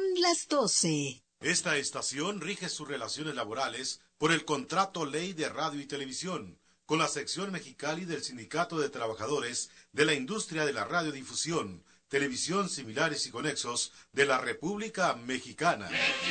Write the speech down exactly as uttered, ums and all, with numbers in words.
las doce. Esta estación rige sus relaciones laborales por el Contrato Ley de Radio y Televisión, con la sección Mexicali del Sindicato de Trabajadores de la Industria de la Radiodifusión, Televisión Similares y Conexos de la República Mexicana.